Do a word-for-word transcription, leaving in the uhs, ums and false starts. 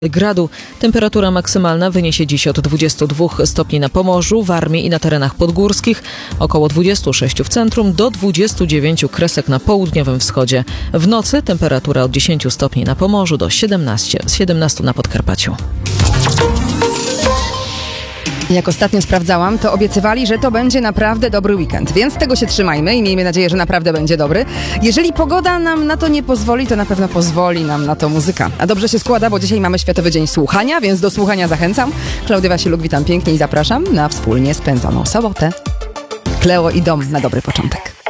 Gradu. Temperatura maksymalna wyniesie dziś od dwudziestu dwóch stopni na Pomorzu, Warmii i na terenach podgórskich, około dwudziestu sześciu w centrum, do dwudziestu dziewięciu Kresek na południowym wschodzie. W nocy temperatura od dziesięciu stopni na Pomorzu do siedemnastu na Podkarpaciu. Jak ostatnio sprawdzałam, to obiecywali, że to będzie naprawdę dobry weekend, więc tego się trzymajmy i miejmy nadzieję, że naprawdę będzie dobry. Jeżeli pogoda nam na to nie pozwoli, to na pewno pozwoli nam na to muzyka. A dobrze się składa, bo dzisiaj mamy Światowy Dzień Słuchania, więc do słuchania zachęcam. Klaudia Wasiluk, witam pięknie i zapraszam na wspólnie spędzoną sobotę. Kleo i Dom na dobry początek.